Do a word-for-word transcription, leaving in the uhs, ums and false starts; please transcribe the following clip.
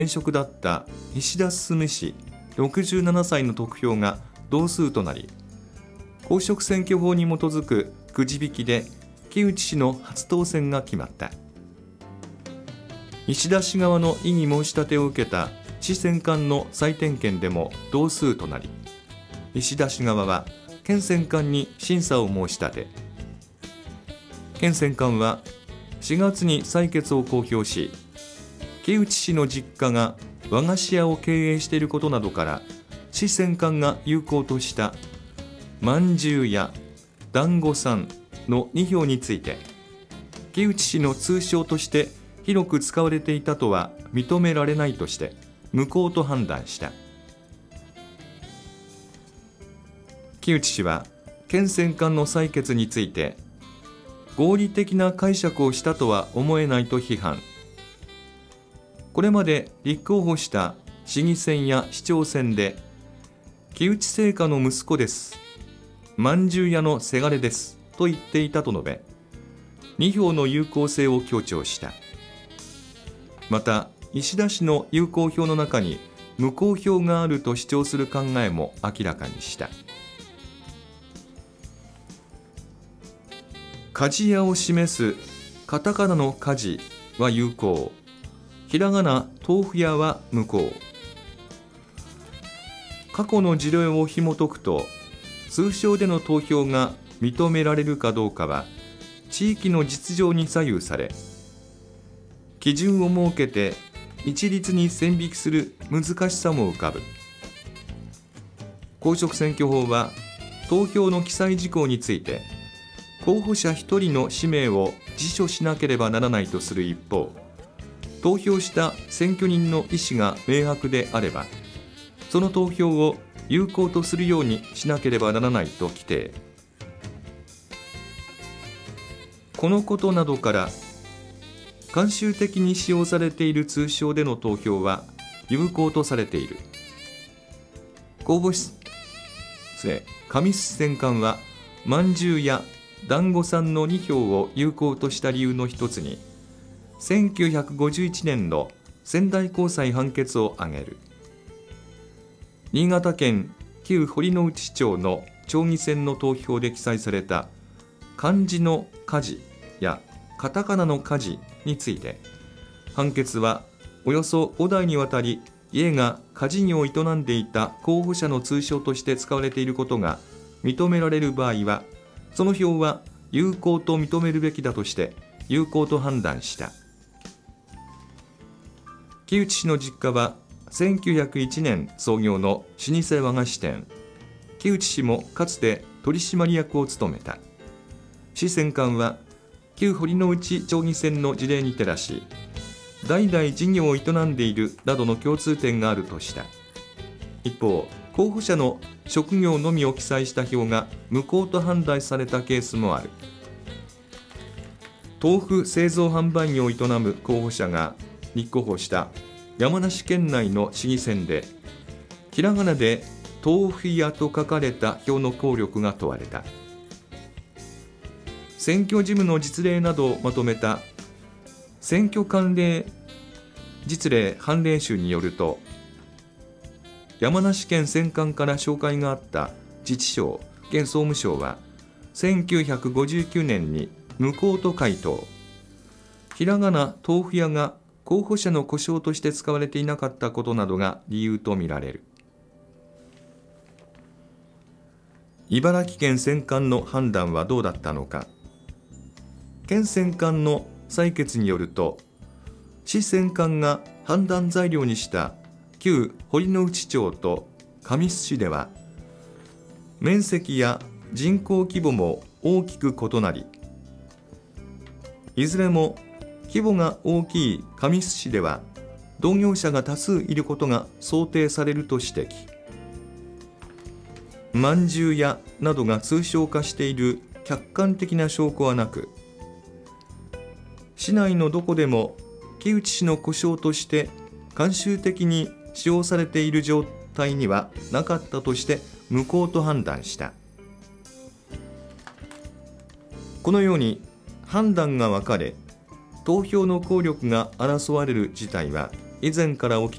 現職だった石田進氏ろくじゅうななさいの得票が同数となり、公職選挙法に基づくくじ引きで木内氏の初当選が決まった。石田氏側の異議申し立てを受けた市選管の再点検でも同数となり、石田氏側は県選管に審査を申し立て、県選管はしがつに裁決を公表し、木内氏の実家が和菓子屋を経営していることなどから市選管が有効としたまんじゅうや団子さんのにひょうについて、木内氏の通称として広く使われていたとは認められないとして無効と判断した。木内氏は県選管の裁決について、合理的な解釈をしたとは思えないと批判。これまで立候補した市議選や市長選で、木内製菓の息子です、まんじゅう屋のせがれですと言っていたと述べ、にひょうの有効性を強調した。また、石田氏の有効票の中に無効票があると主張する考えも明らかにした。鍛冶屋を示すカタカナの鍛冶は有効、ひらがな豆腐屋は無効。過去の事例を紐解くと、通称での投票が認められるかどうかは地域の実情に左右され、基準を設けて一律に線引きする難しさも浮かぶ。公職選挙法は投票の記載事項について、候補者ひとりの氏名を辞書しなければならないとする一方、投票した選挙人の意思が明白であれば、その投票を有効とするようにしなければならないと規定。このことなどから慣習的に使用されている通称での投票は有効とされている。公募室上須選管はまんじゅうや団子さんのにひょうを有効とした理由の一つに、せんきゅうひゃくごじゅういちねんの仙台高裁判決を挙げる。新潟県旧堀之内町の町議選の投票で記載された漢字の鍛冶やカタカナの鍛冶について、判決はおよそごだいにわたり家が家事業を営んでいた候補者の通称として使われていることが認められる場合は、その票は有効と認めるべきだとして有効と判断した。木内氏の実家はせんきゅうひゃくいちねん創業の老舗和菓子店。木内氏もかつて取締役を務めた。市選管は旧堀之内町議選の事例に照らし、代々事業を営んでいるなどの共通点があるとした。一方、候補者の職業のみを記載した票が無効と判断されたケースもある。豆腐製造販売業を営む候補者が立候補した山梨県内の市議選で、ひらがなで豆腐屋と書かれた票の効力が問われた。選挙事務の実例などをまとめた選挙慣例実例判例集によると、山梨県選管から紹介があった自治省現総務省はせんきゅうひゃくごじゅうきゅうねんに無効と回答。ひらがな豆腐屋が候補者の呼称として使われていなかったことなどが理由とみられる。茨城県選管の判断はどうだったのか。県選管の裁決によると、市選管が判断材料にした旧堀之内町と神栖市では、面積や人口規模も大きく異なり、いずれも規模が大きい神栖市では同業者が多数いることが想定されると指摘。まんじゅう屋などが通称化している客観的な証拠はなく、市内のどこでも木内氏の呼称として慣習的に使用されている状態にはなかったとして無効と判断した。このように判断が分かれ、投票の効力が争われる事態は以前から起き